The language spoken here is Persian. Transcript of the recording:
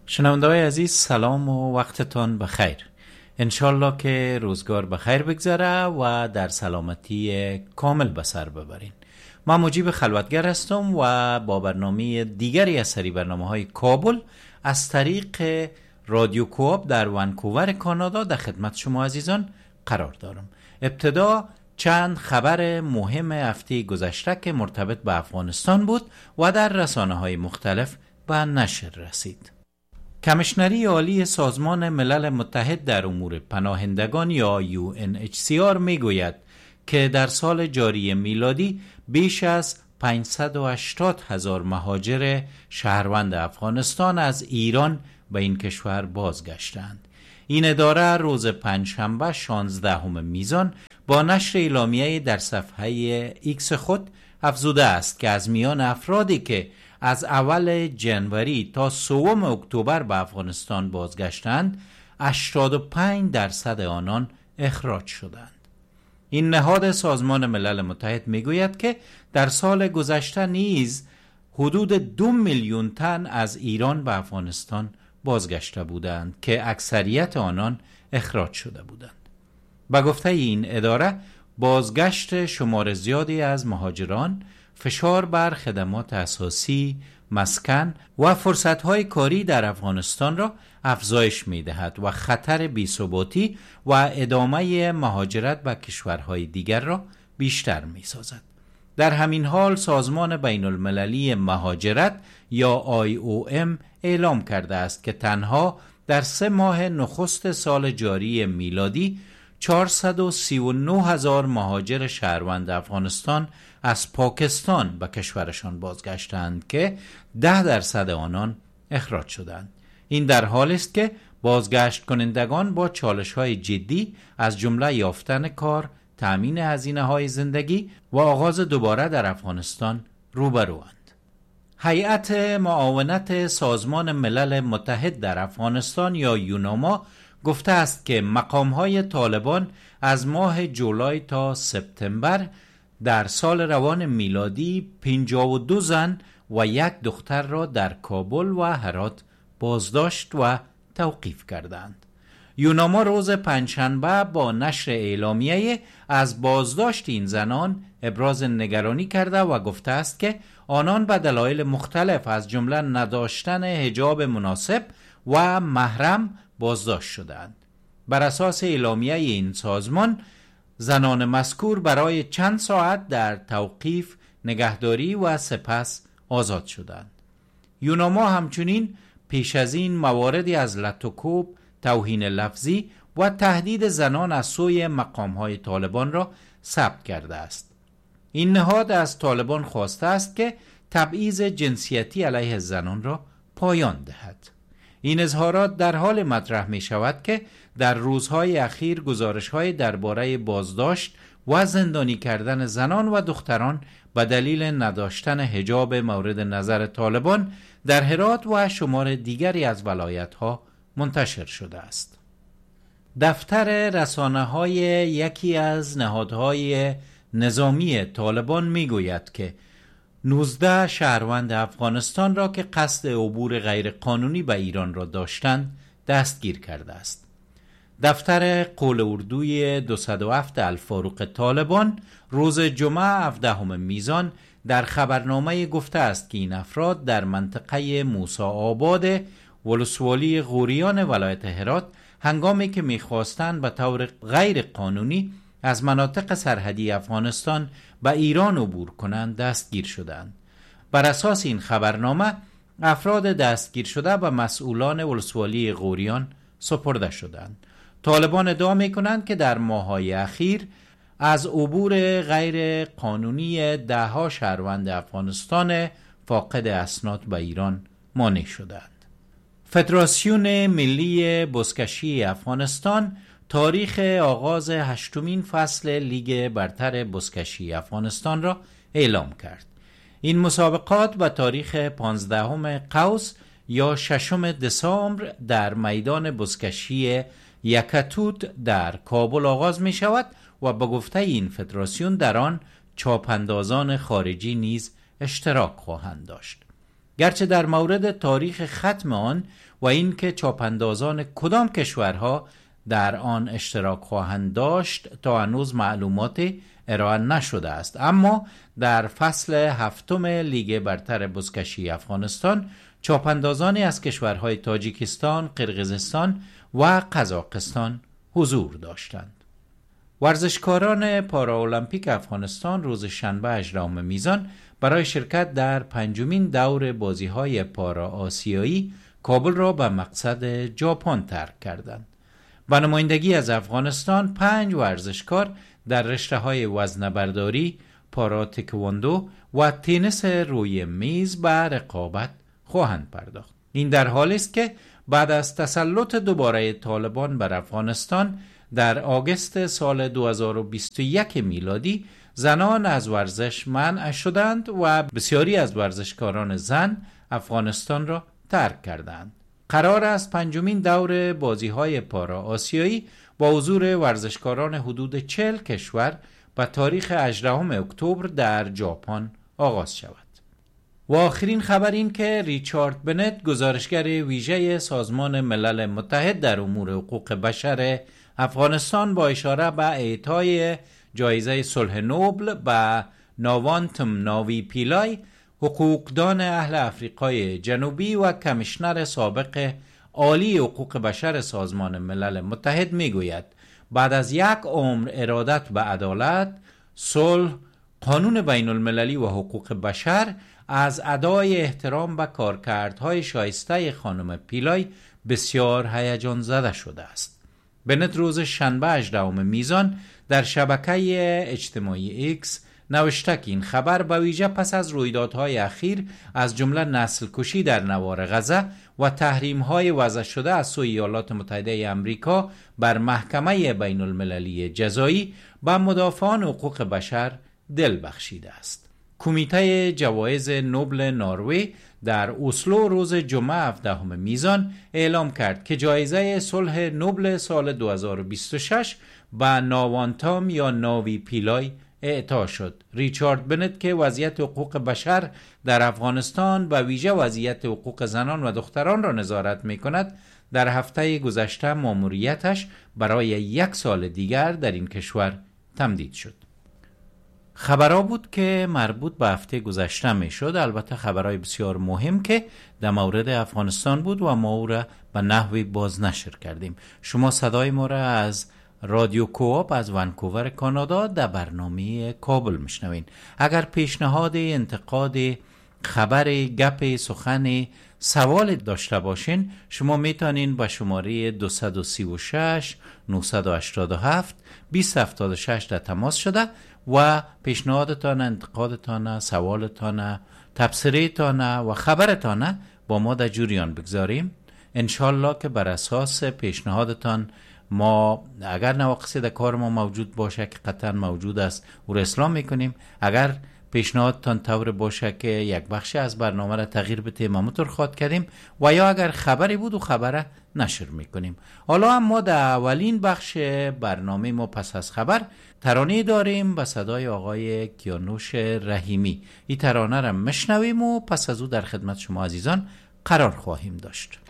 شنونده‌های عزیز، سلام و وقتتان بخیر. انشالله که روزگار بخیر بگذره و در سلامتی کامل به سر ببرین. من مجیب خلوتگر هستم و با برنامه دیگری از سری برنامه‌های کابل از طریق رادیو کوآپ در ونکوور کانادا در خدمت شما عزیزان قرار دارم. ابتدا چند خبر مهم هفته گذشته که مرتبط به افغانستان بود و در رسانه‌های مختلف به نشر رسید. کمیشنری عالی سازمان ملل متحد در امور پناهندگان یا UNHCR میگوید که در سال جاری میلادی بیش از 580,000 مهاجر شهروند افغانستان از ایران به این کشور بازگشتند. این اداره روز پنجشنبه 16 میزان با نشر اعلامیه در صفحه ایکس خود افزوده است که از میان افرادی که از اول جنوری تا 3 اکتبر به افغانستان بازگشتند 85% آنان اخراج شدند. این نهاد سازمان ملل متحد میگوید که در سال گذشته نیز حدود 2 میلیون تن از ایران به افغانستان بازگشته بودند که اکثریت آنان اخراج شده بودند. به گفته این اداره، بازگشت شمار زیادی از مهاجران فشار بر خدمات اساسی، مسکن و فرصت‌های کاری در افغانستان را افزایش می‌دهد و خطر بی‌ثباتی و ادامه مهاجرت به کشورهای دیگر را بیشتر می‌سازد. در همین حال سازمان بین المللی مهاجرت یا IOM اعلام کرده است که تنها در 3 ماه نخست سال جاری میلادی 439,000 مهاجر شهروند افغانستان از پاکستان به کشورشان بازگشتند که 10% آنان اخراج شدند. این در حالی است که بازگشت کنندگان با چالش‌های جدی از جمله یافتن کار، تأمین هزینه‌های زندگی و آغاز دوباره در افغانستان روبروند. هیئت معاونت سازمان ملل متحد در افغانستان یا یوناما گفته است که مقام‌های طالبان از ماه جولای تا سپتامبر در سال روان میلادی 52 زن و 1 دختر را در کابل و هرات بازداشت و توقیف کردند. یوناما روز پنجشنبه با نشر اعلامیه از بازداشت این زنان ابراز نگرانی کرده و گفته است که آنان به دلایل مختلف از جمله نداشتن حجاب مناسب و محرم بازداشت شدند. بر اساس اعلامیه این سازمان، زنان مذکور برای چند ساعت در توقیف، نگهداری و سپس آزاد شدند. یوناما همچنین پیش از این مواردی از لط و کوب، توهین لفظی و تهدید زنان از سوی مقام‌های طالبان را ثبت کرده است. این نهاد از طالبان خواسته است که تبعیض جنسیتی علیه زنان را پایان دهد. این اظهارات در حال مطرح می شود که در روزهای اخیر گزارش‌های درباره بازداشت و زندانی کردن زنان و دختران به دلیل نداشتن حجاب مورد نظر طالبان در هرات و شمار دیگری از ولایت‌ها منتشر شده است. دفتر رسانه‌های یکی از نهادهای نظامی طالبان می‌گوید که 19 شهروند افغانستان را که قصد عبور غیرقانونی به ایران را داشتند دستگیر کرده است. دفتر قول اردوی 207 الفاروق طالبان روز جمعه 17 میزان در خبرنامه گفته است که این افراد در منطقه موسی آباد ولسوالی غوریان ولایت هرات هنگامی که می‌خواستند به طور غیر قانونی از مناطق سرحدی افغانستان به ایران عبور کنند دستگیر شدند. بر اساس این خبرنامه افراد دستگیر شده به مسئولان ولسوالی غوریان سپرده شدند. طالبان ادعا می‌کنند که در ماه‌های اخیر از عبور غیر قانونی ده‌ها شهروند افغانستان فاقد اسناد به ایران مانع شدند. فدراسیون ملی بزکشی افغانستان تاریخ آغاز 8مین فصل لیگ برتر بزکشی افغانستان را اعلام کرد. این مسابقات به تاریخ 15 قوس یا 6 دسامبر در میدان بزکشی یکتوت در کابل آغاز می شود و به گفته این فدراسیون در آن چاپاندازان خارجی نیز اشتراک خواهند داشت. گرچه در مورد تاریخ ختم آن و اینکه چاپاندازان کدام کشورها در آن اشتراک خواهند داشت تا هنوز معلوماتی ارائه نشده است. اما در فصل هفتم لیگ برتر بزکشی افغانستان چاپاندازانی از کشورهای تاجیکستان، قرقیزستان و قزاقستان حضور داشتند. ورزشکاران پاراولمپیک افغانستان روز شنبه 18 میزان برای شرکت در پنجمین دور بازی‌های پارا آسیایی کابل را به مقصد ژاپن ترک کردند. با نمایندگی از افغانستان 5 ورزشکار در رشته‌های وزنه‌برداری، پارا تکواندو و تنیس روی میز به رقابت خواهند پرداخت. این در حالی است که بعد از تسلط دوباره طالبان بر افغانستان در آگوست سال 2021 میلادی زنان از ورزش منع شدند و بسیاری از ورزشکاران زن افغانستان را ترک کردند. قرار است پنجمین دور بازی‌های پارا آسیایی با حضور ورزشکاران حدود 40 کشور به تاریخ 18 اکتبر در ژاپن آغاز شود. و آخرین خبر این که ریچارد بنت، گزارشگر ویژه سازمان ملل متحد در امور حقوق بشر افغانستان، با اشاره به اعطای جایزه صلح نوبل به ناوانتم ناوی پیلای، حقوقدان اهل آفریقای جنوبی و کمیشنر سابق عالی حقوق بشر سازمان ملل متحد، میگوید بعد از 1 عمر ارادت به عدالت، صلح، قانون بین المللی و حقوق بشر، از ادای احترام به کارکردهای شایسته خانم پیلای بسیار هیجان زده شده است. بنت روز شنبه 18 میزان در شبکه اجتماعی ایکس نوشته که این خبر به ویژه پس از رویدادهای اخیر از جمله نسل کشی در نوار غزه و تحریم‌های وضع شده از سوی ایالات متحده آمریکا بر محکمه بین المللی جزایی به مدافعان حقوق بشر دل بخشیده است. کمیته جوایز نوبل نروژ در اسلو روز جمعه 17 میزان اعلام کرد که جایزه صلح نوبل سال 2026 به ناوانتام یا ناوی پیلای اعطا شد. ریچارد بنت که وضعیت حقوق بشر در افغانستان و ویژه وضعیت حقوق زنان و دختران را نظارت می کند، در هفته گذشته ماموریتش برای 1 سال دیگر در این کشور تمدید شد. خبرها بود که مربوط به هفته گذشته می شد، البته خبرهای بسیار مهم که در مورد افغانستان بود و ما او را به نحوی باز نشر کردیم. شما صدای ما را از رادیو کوآپ از ونکوور کانادا در برنامه کابل میشنوین. اگر پیشنهاد، انتقاد، خبر، گپ، سخن، سوال داشته باشین، شما میتونین با شماره 236 987 2076 در تماس شده و پیشنهادتان، انتقادتان، سوالتان، تبصرهتان و خبرتان با ما در جریان بگذاریم. انشالله که بر اساس پیشنهادتان ما اگر نواقصی در کار ما موجود باشه که قطعا موجود است او را اصلاح میکنیم. اگر پیشنهادتان طور باشه که یک بخش از برنامه را تغییر بدیم ما خواهد کردیم و یا اگر خبری بود و خبره نشر میکنیم. حالا هم ما در اولین بخش برنامه ما پس از خبر ترانه داریم به صدای آقای کیانوش رحیمی. این ترانه را مشنویم و پس از او در خدمت شما عزیزان قرار خواهیم داشت.